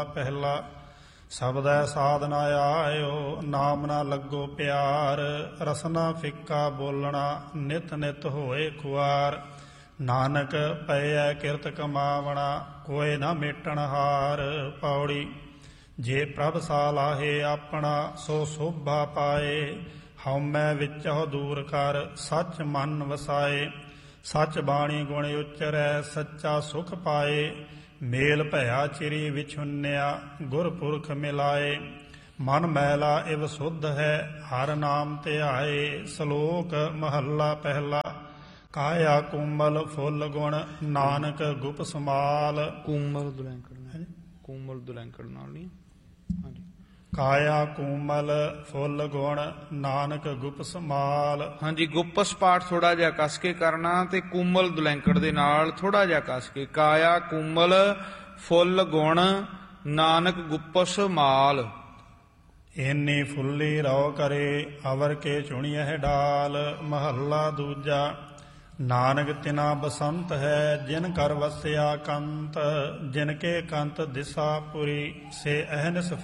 ਪਹਿਲਾ ਸਬਦੈ ਸਾਧਨਾ ਆਇਓ, ਨਾਮ ਨਾ ਲੱਗੋ ਪਿਆਰ। ਰਸਨਾ ਫਿੱਕਾ ਬੋਲਣਾ, ਨਿਤ ਨਿਤ ਹੋਏ ਖੁਆਰ। ਨਾਨਕ ਪਇਐ ਕਿਰਤ ਕਮਾਵਣਾ, ਕੋਇ ਨਾ ਮੇਟਣ ਹਾਰ। ਪੌੜੀ ਜੇ ਪ੍ਰਭ ਸਾਲਾਹੇ ਆਪਣਾ, ਸੋ ਸੋਭਾ ਪਾਏ। ਹਉਮੈ ਵਿੱਚਹੁ ਦੂਰ ਕਰ, ਸੱਚ ਮਨ ਵਸਾਏ। ਸੱਚ ਬਾਣੀ ਗੁਣ ਉਚਰੈ, ਸੱਚਾ ਸੁਖ ਪਾਏ। ਮੇਲ ਭਇਆ ਚਿਰੀ ਵਿਛੁੰਨਿਆ, ਗੁਰਪੁਰਖ ਮਿਲਾਏ। ਮਨ ਮੈਲਾ ਇਵ ਸੁਧ ਹੈ, ਹਰ ਨਾਮ ਧਿਆਏ। ਸ਼ਲੋਕ ਮਹੱਲਾ ਪਹਿਲਾ। ਕਾਇਆ ਕੋਮਲ ਫੁੱਲ ਗੁਣ, ਨਾਨਕ ਗੁਪ ਸਮਾਲ। ਕੋਮਲ ਦੁਲੈਂਕੜ ਨਾਲ ਨਹੀਂ। ਹਾਂਜੀ। ਕਾਇਆ ਕੋਮਲ ਫੁੱਲ ਗੁਣ, ਨਾਨਕ ਗੁਪ ਸਮਾਲ। ਹਾਂਜੀ, ਗੁਪਸ ਪਾਠ ਥੋੜਾ ਜਿਹਾ ਕੱਸ ਕੇ ਕਰਨਾ ਤੇ ਕੋਮਲ ਦੁਲੈਂਕੜ ਦੇ ਨਾਲ ਥੋੜਾ ਜਿਹਾ ਕੱਸ ਕੇ। ਕਾਇਆ ਕੋਮਲ ਫੁੱਲ ਗੁਣ, ਨਾਨਕ ਗੁਪਸ ਮਾਲ। ਏਨੀ ਫੁੱਲੀ ਰਉ ਕਰੇ, ਅਵਰ ਕੇ ਚੁਣੀਐ ਡਾਲ। ਮਹੱਲਾ ਦੂਜਾ। ਨਾਨਕ ਤਿਨਾ ਬਸੰਤ ਹੈ, ਜਿਨ ਕਰ ਵਸਿਆ ਕੰਤ। ਜਿਨ ਕੇ ਕੰਤ ਦਿਸਾ ਪੁਰੀ, ਸੇ ਅਹਨਿਸ